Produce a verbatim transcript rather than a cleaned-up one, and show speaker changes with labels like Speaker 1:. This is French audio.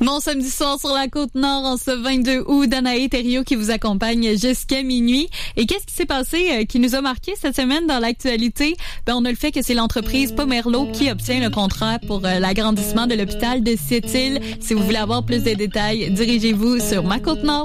Speaker 1: Bon samedi soir sur la Côte-Nord en ce vingt-deux août, Danae Thériault qui vous accompagne jusqu'à minuit. Et qu'est-ce qui s'est passé euh, qui nous a marqué cette semaine dans l'actualité? Ben, on a le fait que c'est l'entreprise Pomerleau qui obtient le contrat pour euh, l'agrandissement de l'hôpital de Sept-Îles. Si vous voulez avoir plus de détails, dirigez-vous sur ma Côte-Nord.